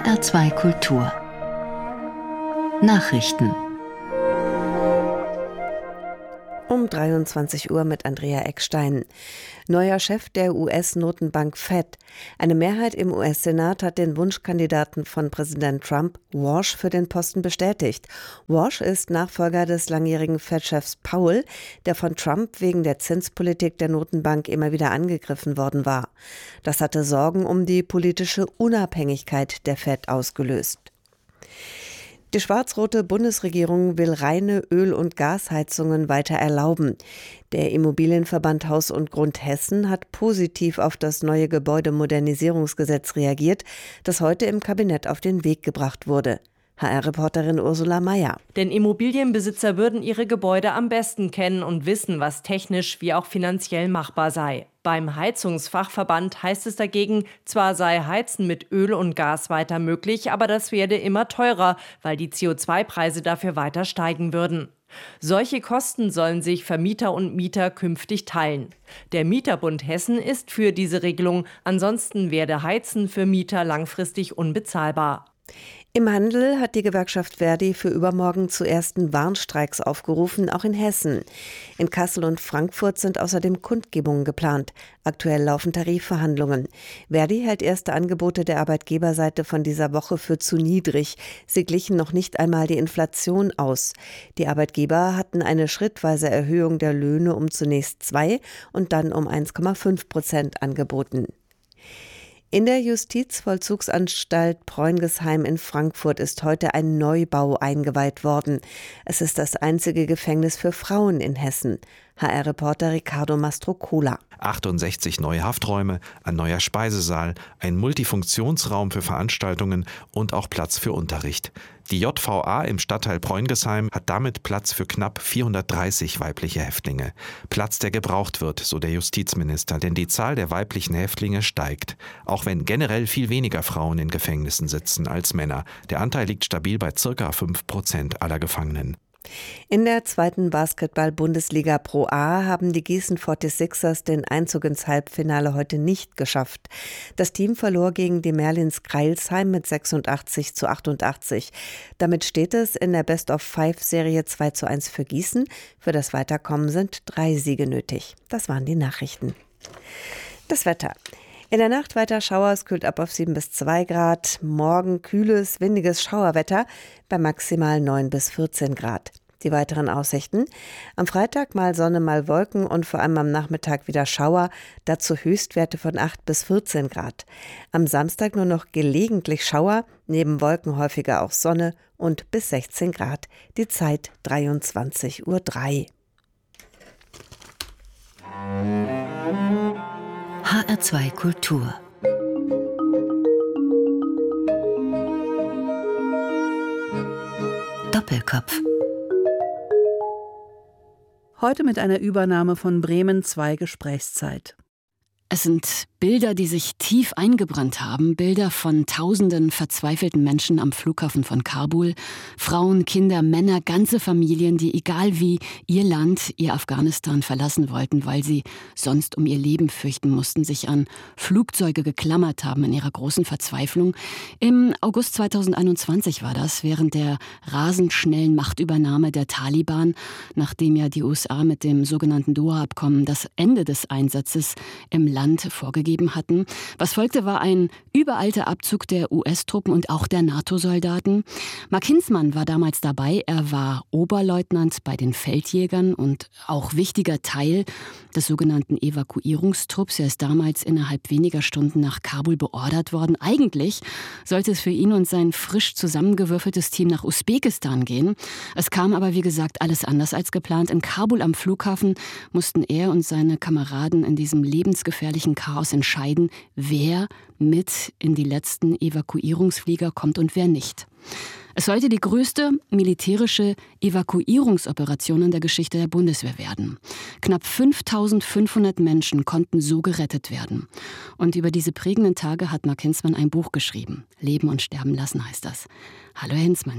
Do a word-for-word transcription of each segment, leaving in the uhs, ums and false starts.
R zwei Kultur Nachrichten Um dreiundzwanzig Uhr mit Andrea Eckstein. Neuer Chef der U S-Notenbank Fed. Eine Mehrheit im U S-Senat hat den Wunschkandidaten von Präsident Trump, Walsh, für den Posten bestätigt. Walsh ist Nachfolger des langjährigen Fed-Chefs Powell, der von Trump wegen der Zinspolitik der Notenbank immer wieder angegriffen worden war. Das hatte Sorgen um die politische Unabhängigkeit der Fed ausgelöst. Die schwarz-rote Bundesregierung will reine Öl- und Gasheizungen weiter erlauben. Der Immobilienverband Haus und Grund Hessen hat positiv auf das neue Gebäudemodernisierungsgesetz reagiert, das heute im Kabinett auf den Weg gebracht wurde. H R-Reporterin Ursula Mayer. Denn Immobilienbesitzer würden ihre Gebäude am besten kennen und wissen, was technisch wie auch finanziell machbar sei. Beim Heizungsfachverband heißt es dagegen, zwar sei Heizen mit Öl und Gas weiter möglich, aber das werde immer teurer, weil die C O zwei Preise dafür weiter steigen würden. Solche Kosten sollen sich Vermieter und Mieter künftig teilen. Der Mieterbund Hessen ist für diese Regelung, ansonsten werde Heizen für Mieter langfristig unbezahlbar. Im Handel hat die Gewerkschaft Verdi für übermorgen zu ersten Warnstreiks aufgerufen, auch in Hessen. In Kassel und Frankfurt sind außerdem Kundgebungen geplant. Aktuell laufen Tarifverhandlungen. Verdi hält erste Angebote der Arbeitgeberseite von dieser Woche für zu niedrig. Sie glichen noch nicht einmal die Inflation aus. Die Arbeitgeber hatten eine schrittweise Erhöhung der Löhne um zunächst zwei und dann um eins Komma fünf Prozent angeboten. In der Justizvollzugsanstalt Preungesheim in Frankfurt ist heute ein Neubau eingeweiht worden. Es ist das einzige Gefängnis für Frauen in Hessen. H R-Reporter Ricardo Mastrocola. achtundsechzig neue Hafträume, ein neuer Speisesaal, ein Multifunktionsraum für Veranstaltungen und auch Platz für Unterricht. Die J V A im Stadtteil Preungesheim hat damit Platz für knapp vierhundertdreißig weibliche Häftlinge. Platz, der gebraucht wird, so der Justizminister, denn die Zahl der weiblichen Häftlinge steigt. Auch wenn generell viel weniger Frauen in Gefängnissen sitzen als Männer. Der Anteil liegt stabil bei circa fünf Prozent aller Gefangenen. In der zweiten Basketball-Bundesliga Pro A haben die Gießen forty-sixers den Einzug ins Halbfinale heute nicht geschafft. Das Team verlor gegen die Merlins Crailsheim mit sechsundachtzig zu achtundachtzig. Damit steht es in der Best-of-Five-Serie zwei zu eins für Gießen. Für das Weiterkommen sind drei Siege nötig. Das waren die Nachrichten. Das Wetter. In der Nacht weiter Schauer, es kühlt ab auf sieben bis zwei Grad. Morgen kühles, windiges Schauerwetter bei maximal neun bis vierzehn Grad. Die weiteren Aussichten: Am Freitag mal Sonne, mal Wolken und vor allem am Nachmittag wieder Schauer, dazu Höchstwerte von acht bis vierzehn Grad. Am Samstag nur noch gelegentlich Schauer, neben Wolken häufiger auch Sonne und bis sechzehn Grad. Die Zeit dreiundzwanzig Uhr drei. H R zwei Kultur Doppelkopf. Heute mit einer Übernahme von Bremen zwei Gesprächszeit. Es sind Bilder, die sich tief eingebrannt haben, Bilder von tausenden verzweifelten Menschen am Flughafen von Kabul, Frauen, Kinder, Männer, ganze Familien, die egal wie ihr Land, ihr Afghanistan verlassen wollten, weil sie sonst um ihr Leben fürchten mussten, sich an Flugzeuge geklammert haben in ihrer großen Verzweiflung. Im August zweitausendeinundzwanzig war das, während der rasend schnellen Machtübernahme der Taliban, nachdem ja die U S A mit dem sogenannten Doha-Abkommen das Ende des Einsatzes im Land vorgegeben hatten. Was folgte, war ein übereilter Abzug der U S-Truppen und auch der NATO-Soldaten. Mark Hinzmann war damals dabei. Er war Oberleutnant bei den Feldjägern und auch wichtiger Teil des sogenannten Evakuierungstrupps. Er ist damals innerhalb weniger Stunden nach Kabul beordert worden. Eigentlich sollte es für ihn und sein frisch zusammengewürfeltes Team nach Usbekistan gehen. Es kam aber, wie gesagt, alles anders als geplant. In Kabul am Flughafen mussten er und seine Kameraden in diesem lebensgefährlichen Chaos entscheiden, wer mit in die letzten Evakuierungsflieger kommt und wer nicht. Es sollte die größte militärische Evakuierungsoperation in der Geschichte der Bundeswehr werden. Knapp fünftausendfünfhundert Menschen konnten so gerettet werden. Und über diese prägenden Tage hat Mark Hinzmann ein Buch geschrieben. Leben und sterben lassen heißt das. Hallo Herr Hinzmann.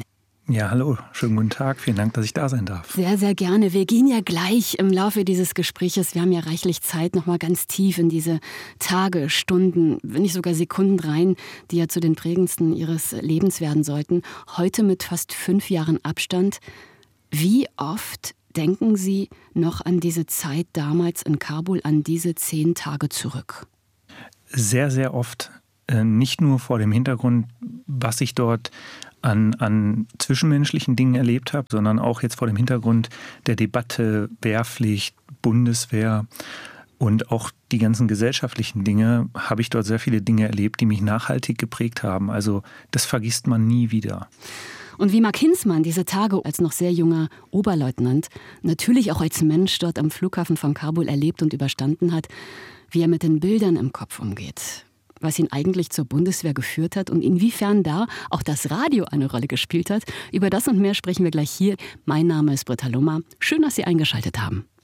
Ja, hallo, schönen guten Tag. Vielen Dank, dass ich da sein darf. Sehr, sehr gerne. Wir gehen ja gleich im Laufe dieses Gespräches, wir haben ja reichlich Zeit, noch mal ganz tief in diese Tage, Stunden, wenn nicht sogar Sekunden rein, die ja zu den prägendsten Ihres Lebens werden sollten. Heute mit fast fünf Jahren Abstand. Wie oft denken Sie noch an diese Zeit damals in Kabul, an diese zehn Tage zurück? Sehr, sehr oft. Nicht nur vor dem Hintergrund, was ich dort an, an zwischenmenschlichen Dingen erlebt habe, sondern auch jetzt vor dem Hintergrund der Debatte Wehrpflicht, Bundeswehr und auch die ganzen gesellschaftlichen Dinge, habe ich dort sehr viele Dinge erlebt, die mich nachhaltig geprägt haben. Also das vergisst man nie wieder. Und wie Mark Hinzmann diese Tage als noch sehr junger Oberleutnant, natürlich auch als Mensch dort am Flughafen von Kabul erlebt und überstanden hat, wie er mit den Bildern im Kopf umgeht, was ihn eigentlich zur Bundeswehr geführt hat und inwiefern da auch das Radio eine Rolle gespielt hat. Über das und mehr sprechen wir gleich hier. Mein Name ist Britta Lummer. Schön, dass Sie eingeschaltet haben.